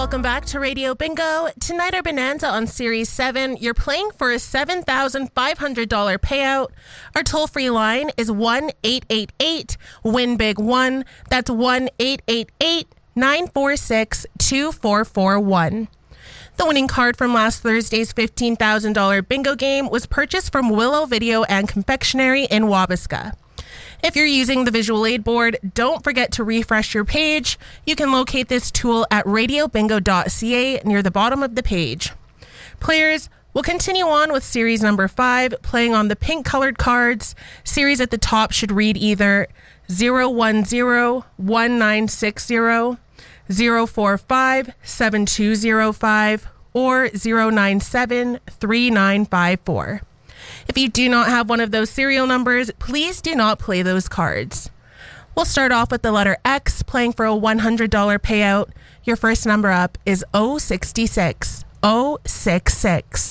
Welcome back to Radio Bingo. Tonight our bonanza on Series 7. You're playing for a $7,500 payout. Our toll-free line is 1-888-WIN-BIG-1. That's 1-888-946-2441. The winning card from last Thursday's $15,000 bingo game was purchased from Willow Video and Confectionery in Wabasca. If you're using the visual aid board, don't forget to refresh your page. You can locate this tool at radiobingo.ca near the bottom of the page. Players, we'll continue on with series number 5, playing on the pink colored cards. Series at the top should read either 010-1960, 045-7205, or 097-3954. If you do not have one of those serial numbers, please do not play those cards. We'll start off with the letter X, playing for a $100 payout. Your first number up is 066. 066.